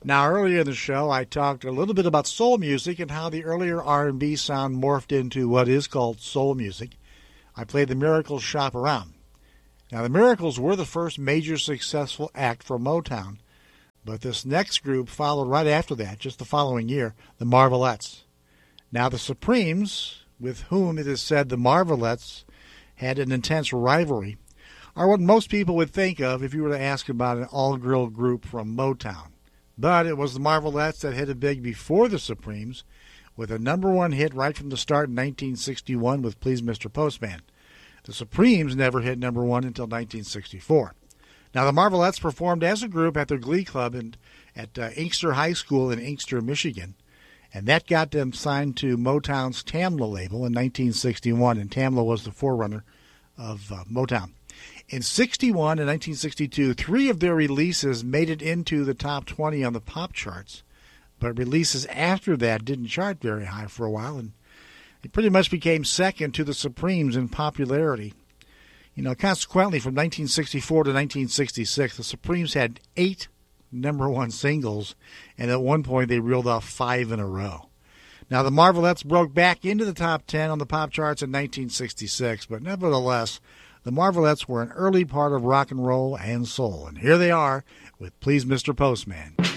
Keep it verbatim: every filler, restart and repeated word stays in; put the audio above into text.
Now, earlier in the show, I talked a little bit about soul music and how the earlier R and B sound morphed into what is called soul music. I played the Miracles Shop Around. Now, the Miracles were the first major successful act for Motown, but this next group followed right after that, just the following year, the Marvelettes. Now, the Supremes, with whom it is said the Marvelettes had an intense rivalry, are what most people would think of if you were to ask about an all-girl group from Motown. But it was the Marvelettes that hit it big before the Supremes, with a number one hit right from the start in nineteen sixty-one with Please Mister Postman. The Supremes never hit number one until nineteen sixty-four. Now, the Marvelettes performed as a group at their glee club in, at uh, Inkster High School in Inkster, Michigan, and that got them signed to Motown's Tamla label in nineteen sixty-one, and Tamla was the forerunner of uh, Motown. In sixty-one and nineteen sixty-two, three of their releases made it into the top twenty on the pop charts, but releases after that didn't chart very high for a while, and it pretty much became second to the Supremes in popularity. You know, consequently, from nineteen sixty-four to nineteen sixty-six, the Supremes had eight number one singles, and at one point they reeled off five in a row. Now, the Marvelettes broke back into the top ten on the pop charts in nineteen sixty-six, but nevertheless, the Marvelettes were an early part of rock and roll and soul, and here they are with Please Mister Postman.